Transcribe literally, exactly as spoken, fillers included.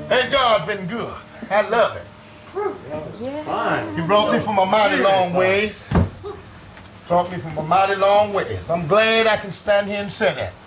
Ain't God been good? I love it. Yeah. Fine. You brought me from a mighty long ways. Brought me from a mighty long ways. I'm glad I can stand here and say that.